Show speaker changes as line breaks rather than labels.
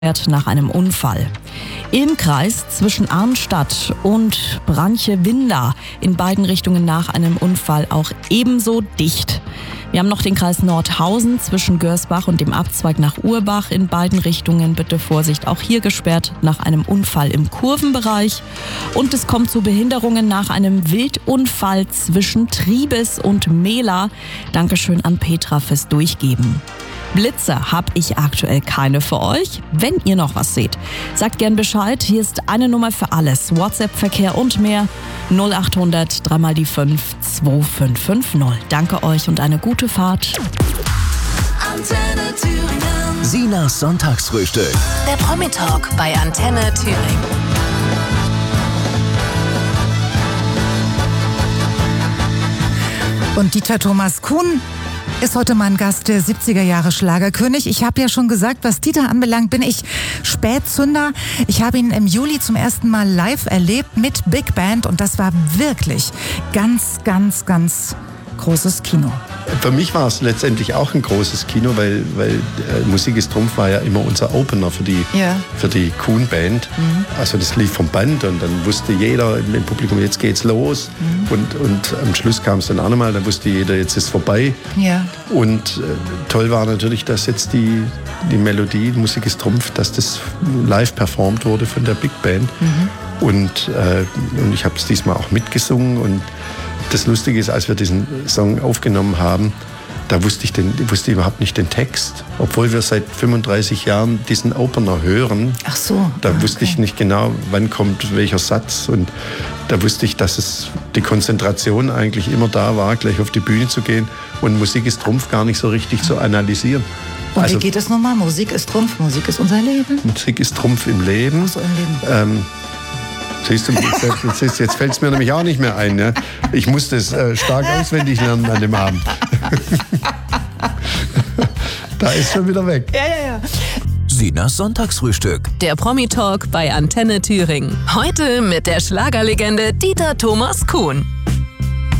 nach einem Unfall. Im Kreis zwischen Arnstadt und Branche-Windar in beiden Richtungen nach einem Unfall auch ebenso dicht. Wir haben noch den Kreis Nordhausen zwischen Görsbach und dem Abzweig nach Urbach in beiden Richtungen. Bitte Vorsicht, auch hier gesperrt nach einem Unfall im Kurvenbereich. Und es kommt zu Behinderungen nach einem Wildunfall zwischen Triebes und Mehla. Dankeschön an Petra fürs Durchgeben. Blitze habe ich aktuell keine für euch. Wenn ihr noch was seht, sagt gern Bescheid. Hier ist eine Nummer für alles. WhatsApp-Verkehr und mehr. 0800 3x5 2550. Danke euch und eine gute Fahrt.
Antenne Thüringen.
Sinas Sonntagsfrühstück.
Der Promi-Talk bei Antenne Thüringen.
Und Dieter Thomas Kuhn ist heute mein Gast, der 70er Jahre Schlagerkönig. Ich habe ja schon gesagt, was Dieter anbelangt, bin ich Spätzünder. Ich habe ihn im Juli zum ersten Mal live erlebt mit Big Band und das war wirklich ganz, ganz, ganz großes Kino.
Für mich war es letztendlich auch ein großes Kino, weil Musik ist Trumpf war ja immer unser Opener für die Kuhn Band. Mhm. Also das lief vom Band und dann wusste jeder im Publikum, jetzt geht's los. Mhm. Und am Schluss kam es dann auch nochmal, dann wusste jeder, jetzt ist vorbei. Ja. Und toll war natürlich, dass jetzt die Melodie, Musik ist Trumpf, dass das live performt wurde von der Big Band. Mhm. Und ich habe es diesmal auch mitgesungen und das Lustige ist, als wir diesen Song aufgenommen haben, da wusste ich überhaupt nicht den Text. Obwohl wir seit 35 Jahren diesen Opener hören. Ach so. Da wusste ich nicht genau, wann kommt welcher Satz. Und da wusste ich, dass die Konzentration eigentlich immer da war, gleich auf die Bühne zu gehen und Musik ist Trumpf gar nicht so richtig zu analysieren.
Und wie geht es nochmal? Musik ist Trumpf, Musik ist unser Leben?
Musik ist Trumpf im Leben. Ach so, im Leben. Siehst du, jetzt fällt es mir nämlich auch nicht mehr ein. Ja? Ich musste es stark auswendig lernen an dem Abend. Da ist schon wieder weg.
Ja.
Sinas Sonntagsfrühstück.
Der Promi-Talk bei Antenne Thüringen. Heute mit der Schlagerlegende Dieter Thomas Kuhn.